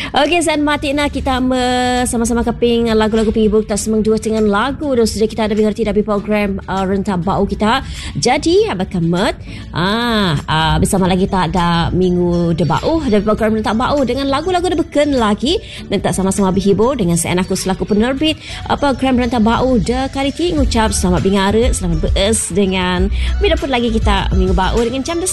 Okey, Zain Matina, kita sama-sama keping lagu-lagu penghibur kita semang dua dengan lagu dan sudah kita ada mengerti dari program rentak bau kita. Jadi, Abang Kemet, bersama lagi kita ada minggu de bau dari program rentak bau dengan lagu-lagu de beken lagi dan tak sama-sama berhibur dengan saya aku selaku penerbit program rentak bau de kali ini ngucap selamat bingara, selamat beres dengan berdapat lagi kita minggu bau dengan jam